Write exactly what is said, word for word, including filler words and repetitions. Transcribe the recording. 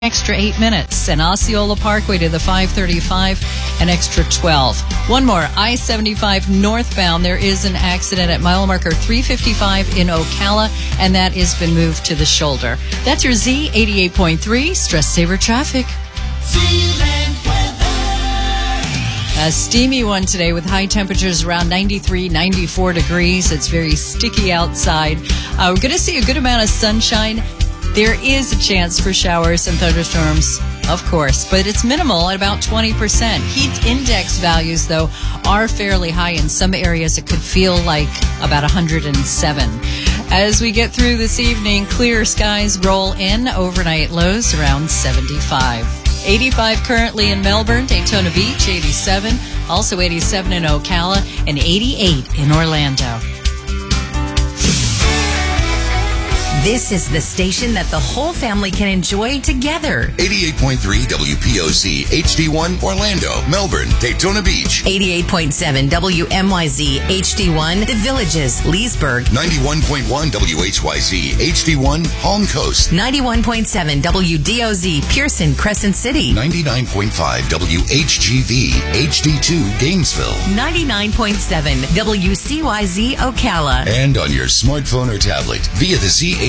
Extra eight minutes. And Osceola Parkway to the five thirty-five, an extra twelve. One more, I seventy-five northbound. There is an accident at mile marker three fifty-five in Ocala, and that has been moved to the shoulder. That's your Z eighty-eight point three Stress Saver Traffic. A steamy one today with high temperatures around ninety-three, ninety-four degrees. It's very sticky outside. Uh, we're going to see a good amount of sunshine. There is a chance for showers and thunderstorms, of course, but it's minimal at about twenty percent. Heat index values, though, are fairly high. In some areas, it could feel like about one hundred seven. As we get through this evening, clear skies roll in, overnight lows around seventy-five. eighty-five currently in Melbourne, Daytona Beach, eighty-seven, also eighty-seven in Ocala, and eighty-eight in Orlando. This is the station that the whole family can enjoy together. eighty-eight point three W P O Z H D one Orlando, Melbourne, Daytona Beach. eighty-eight point seven W M Y Z H D one The Villages, Leesburg. ninety-one point one W H Y Z H D one Palm Coast. ninety-one point seven W D O Z Pearson, Crescent City. ninety-nine point five W H G V H D two Gainesville. ninety-nine point seven W C Y Z Ocala. And on your smartphone or tablet via the Z